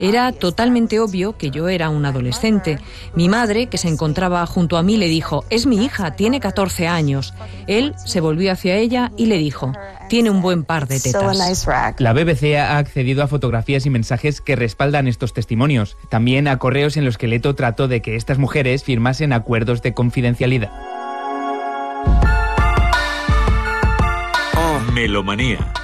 Era totalmente obvio que yo era un adolescente. Mi madre, que se encontraba junto a mí, le dijo: «Es mi hija, tiene 14 años». Él se volvió hacia ella y le dijo: «Tiene un buen par de tetas». La BBC ha accedido a fotografías y mensajes que respaldan estos testimonios. También a correos en los que Leto trató de que estas mujeres firmasen acuerdos de confidencialidad. Melomanía.